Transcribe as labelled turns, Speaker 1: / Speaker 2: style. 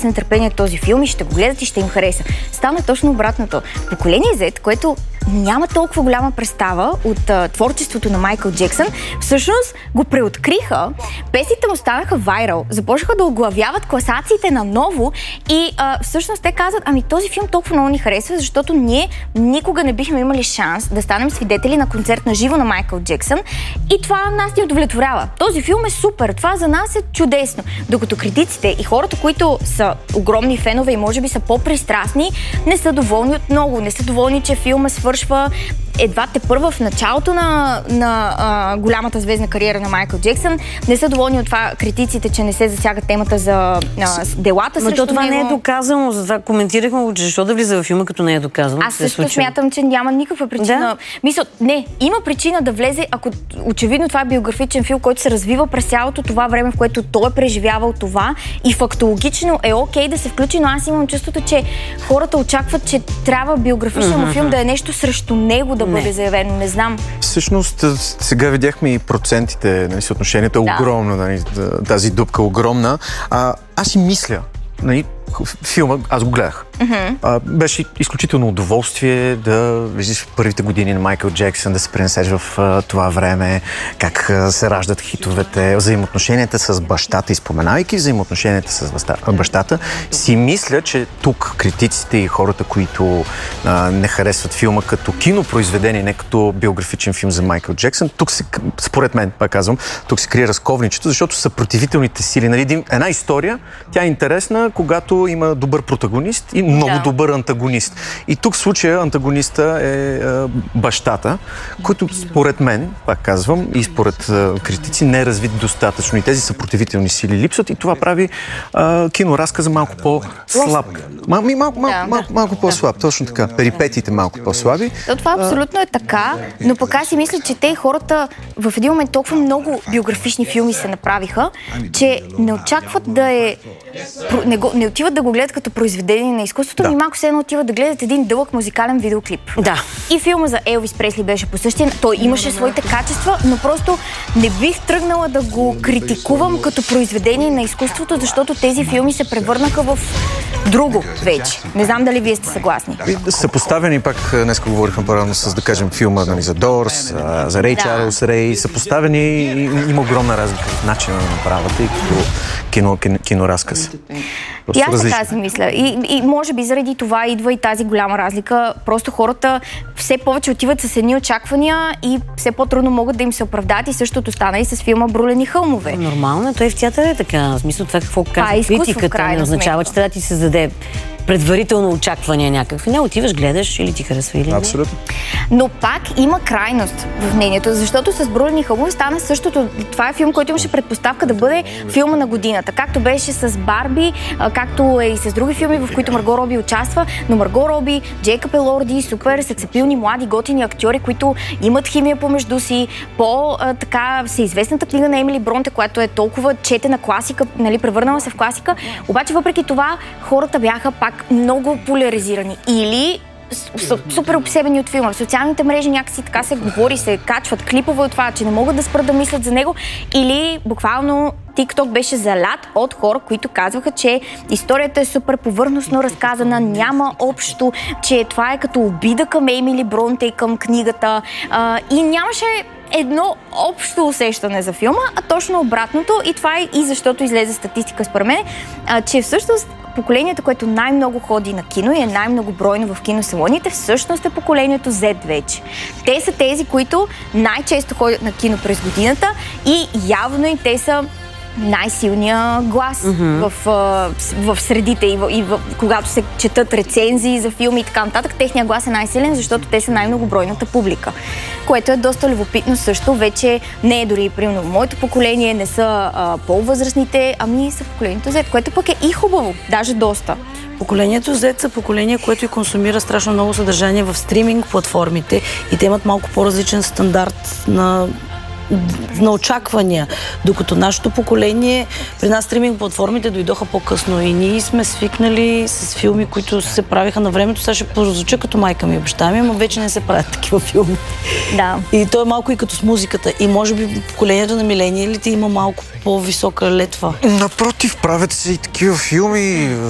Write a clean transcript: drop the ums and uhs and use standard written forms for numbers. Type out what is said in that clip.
Speaker 1: с нетърпение този филм и ще го гледат и ще им хареса. Стана точно обратното. Поколение Z, което няма толкова голяма представа от творчеството на Майкъл Джексън, всъщност го преоткриха, песните му станаха вайрал, започнаха да оглавяват класациите наново и всъщност те казват, ами този филм толкова много ни харесва, защото ние никога не бихме имали шанс да станем свидетели на концерт на живо на Майкъл Джексън и това нас ни удовлетворява. Този филм е супер, това за нас е чудесно. Докато критиците и хората, които са огромни фенове и може би са по-пристрастни, не са доволни от много, не са доволни, че филма свършва едва тепърва в началото на голямата звездна кариера на Майкъл Джексън. Не са доволни от това критиците, че не се засяга темата за делата срещу него.
Speaker 2: Но това не е доказано, затова коментирахме го, че защо да влиза във филма, като не е доказано.
Speaker 1: Аз също смятам, че няма никаква причина. Да? Мисля, не, има причина да влезе, ако очевидно това е биографичен филм, който се развива през цялото това време, в което той е преживявал това и фактологично е окей да се включи, но аз имам чувството, че хората очакват, че трябва биографичен му филм да е нещо срещу него да бъде заявено. Не знам.
Speaker 3: Всъщност, сега видяхме и процентите, нали, съотношението е огромно, нали, тази дупка е огромна. Аз си мисля, нали, филма, аз го гледах. Беше изключително удоволствие да виждаш в първите години на Майкъл Джексън, да се пренесеш в това време, как се раждат хитовете, взаимоотношенията с бащата и споменавайки взаимоотношенията с бащата, си мисля, че тук критиците и хората, които не харесват филма като кинопроизведение, не като биографичен филм за Майкъл Джексън, тук се, според мен, пак казвам, тук се крие разковничето, защото съпротивителните сили. Нали, една история, тя е интересна, когато има добър протагонист и много добър антагонист. И тук в случая антагониста е бащата, който според мен, пак казвам, и според критици не е развит достатъчно. И тези съпротивителни сили липсват и това прави киноразказа малко по-слаб. Малко по-слаб, точно така. Перипетиите малко по-слаби.
Speaker 1: Това абсолютно е така, но пък аз си мисля, че те хората в един момент толкова много биографични филми се направиха, че не очакват да е не отиват да го гледат като произведение на изкуството, ми малко се едно отиват да гледат един дълъг музикален видеоклип.
Speaker 2: Да.
Speaker 1: И филма за Елвис Пресли беше по същия. Той имаше своите качества, но просто не бих тръгнала да го критикувам като произведение на изкуството, защото тези филми се превърнаха в друго вече. Не знам дали вие сте съгласни.
Speaker 3: Съпоставени, пак днес говорихме паралелно с, да кажем, филма за Дорс, за Рей Чарлз Рей. Съпоставени има огромна разлика в начина на направата и като киноразказ.
Speaker 1: И аз така си мисля. И може би заради това идва и тази голяма разлика. Просто хората все повече отиват с едни очаквания и все по-трудно могат да им се оправдаят и същото стана и с филма Брулени хълмове.
Speaker 2: Нормално, той в театър е така. В смисъл това какво казва критиката не означава, че трябва да ти се заде предварително очаквания някакви. Не отиваш, гледаш или ти харесва или не.
Speaker 3: Абсолютно.
Speaker 1: Но пак има крайност в мнението, защото с Брулени хълмове стана същото. Това е филм, който имаше предпоставка да бъде филма на годината. Както беше с Барби, както е и с други филми, в които Марго Роби участва, но Марго Роби, Джейкъб Елорди, супер сексапилни, млади, готини актьори, които имат химия помежду си, така всеизвестната книга на Емили Бронте, която е толкова четена класика, нали, превърнала се в класика. Обаче въпреки това хората бяха пак много поляризирани или супер обсебени от филма. В социалните мрежи някакси така се говори, се качват клипове от това, че не могат да спрат да мислят за него, или буквално TikTok беше залят от хора, които казваха, че историята е супер повърхностно разказана, няма общо, че това е като обида към Емили Бронте и към книгата и нямаше едно общо усещане за филма, а точно обратното, и това е и защото излезе статистика според мен, че всъщност поколението, което най-много ходи на кино и е най-много бройно в киносалоните, всъщност е поколението Z вече. Те са тези, които най-често ходят на кино през годината и явно и те са най-силния глас в средите и когато се четат рецензии за филми и така нататък, техният глас е най-силен, защото те са най-многобройната публика. Което е доста любопитно също. Вече не е дори, примерно, моето поколение, не са по-възрастните, ами са поколението Z, което пък е и хубаво, даже доста.
Speaker 4: Поколението Z са поколение, което и консумира страшно много съдържание в стриминг платформите и те имат малко по-различен стандарт на очаквания. Докато нашето поколение, при нас стриминг платформите дойдоха по-късно и ние сме свикнали с филми, които се правиха на времето. Сега ще прозвуча като майка ми и баща ми, но вече не се правят такива филми.
Speaker 1: Да.
Speaker 4: И то е малко и като с музиката. И може би поколението на милениалите има малко по-висока летва.
Speaker 3: Напротив, правят се и такива филми.